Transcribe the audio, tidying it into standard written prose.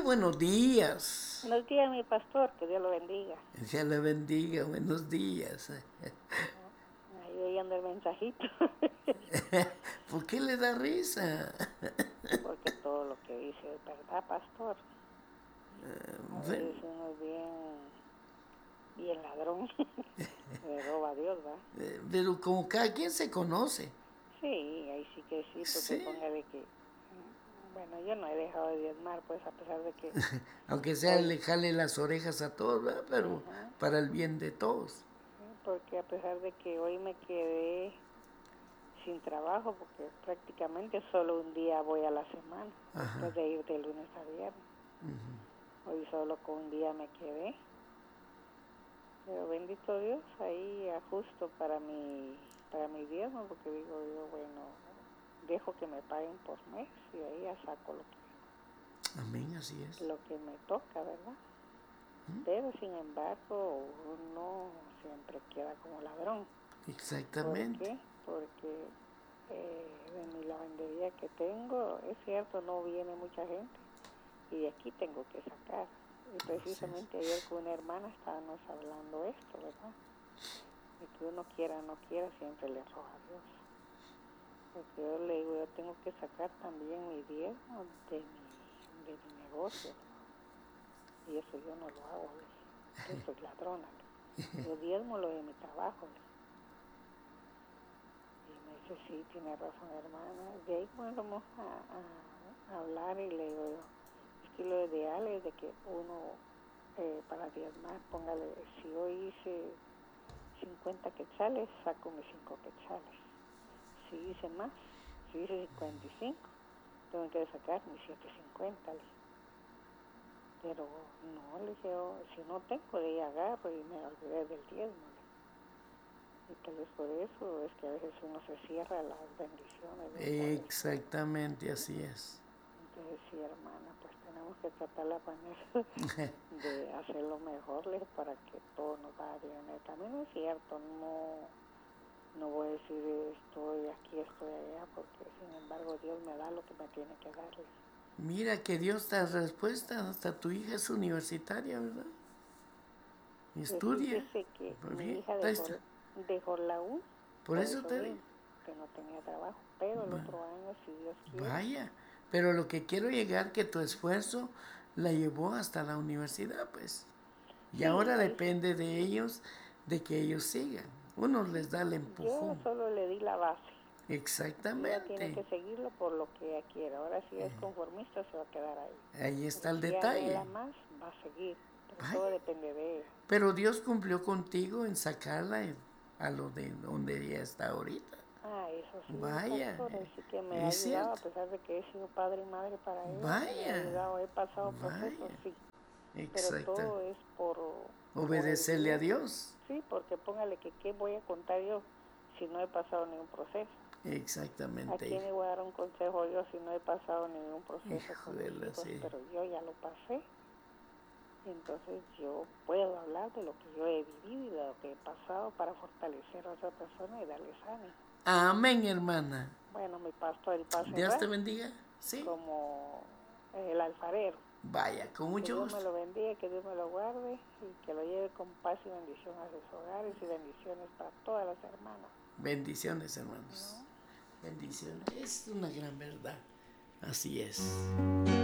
buenos días. Buenos días, mi pastor, que Dios lo bendiga. Dios le bendiga, buenos días. Ahí oyendo el mensajito. ¿Por qué le da risa? Porque todo lo que dice es verdad, pastor. A Bueno, veces uno es bien ladrón. Le roba a Dios, ¿va? pero como cada quien se conoce. Sí, ahí sí que sí, porque Sí. póngale que... Bueno, yo no he dejado de diezmar, pues a pesar de que Aunque sea hoy... le jale las orejas a todos, ¿verdad? Pero Ajá, para el bien de todos. porque a pesar de que hoy me quedé sin trabajo, porque prácticamente solo un día voy a la semana, después de ir de lunes a viernes. Hoy solo con un día me quedé. Pero bendito Dios, ahí ajusto para mi diezmo, porque digo yo, bueno, dejo que me paguen por mes y ahí ya saco Amén, así es. lo que me toca, ¿verdad? Pero sin embargo, uno siempre queda como ladrón. ¿Por Exactamente. qué? Porque de mi lavandería que tengo, es cierto, no viene mucha gente y de aquí tengo que sacar. Y precisamente ayer con una hermana estábamos hablando esto, ¿verdad? De que uno quiera o no quiera, siempre le roba a Dios. Porque yo le digo, yo tengo que sacar también mi diezmo de mi negocio, ¿no? Y eso yo no lo hago, yo soy ladrona, ¿no? Yo diezmo lo de mi trabajo, ¿no? Y me dice, sí, tiene razón, hermana. De ahí comenzamos a hablar y le digo, es que lo ideal es de que uno, para diezmar, póngale, si hoy hice 50 quetzales, saco mis 5 quetzales. Si hice más, si hice 55, tengo que sacar mis 750. Pero no, le dije, si no tengo, de ahí agarro y me olvidé del diezmo. Y tal vez por eso es que a veces uno se cierra las bendiciones de poder. Exactamente, así es. Entonces sí, hermana, pues tenemos que tratar la manera de hacerlo mejor para que todo nos vaya bien en el camino. Es cierto, no voy a decir estoy aquí, estoy allá, porque sin embargo Dios me da lo que me tiene que darle. Mira que Dios te da respuesta, hasta tu hija es universitaria, ¿verdad? Pues Estudia. fíjese que Pues mi bien, hija ahí está. dejó la U Por por eso eso te digo. mismo, que no tenía trabajo, pero el otro año, si Dios quiere. Vaya, pero lo que quiero llegar que tu esfuerzo la llevó hasta la universidad, pues. Y Sí, ahora ahí depende de ellos, de que ellos sigan. Uno les sí, da el yo empujón. solo le di la base. Ella tiene Exactamente. que seguirlo por lo que ella quiera. Ahora si es conformista se va a quedar ahí. Ahí está Pero el si ella detalle. anhela más, va a seguir. Pero Vaya. todo depende de ella. Pero Dios cumplió contigo en sacarla a lo de donde ella está ahorita. Ah, eso sí, Vaya, pastor, así que me ha es ayudado, a cierto. pesar de que he sido padre y madre para ella, me ha Vaya, ayudado, he pasado procesos, vaya. sí, pero Exacto. todo es por el Obedecerle a bien, Dios. sí, porque póngale que qué voy a contar yo si no he pasado ningún proceso. ¿A Exactamente, quién le voy a dar un consejo yo si no he pasado ningún proceso hijo con de mis la hijos? sí. Pero yo ya lo pasé, entonces yo puedo hablar de lo que yo he vivido y de lo que he pasado para fortalecer a otra persona y darles ánimo. Amén, hermana. Bueno, mi pastor, y para Dios te cerrar, bendiga. Sí. como el alfarero, Vaya, con que mucho Dios me gusto. lo bendiga, que Dios me lo guarde y que lo lleve con paz y bendición a sus hogares y bendiciones para todas las hermanas, Bendiciones, hermanos. ¿no? Bendiciones. Es una gran verdad. Así es.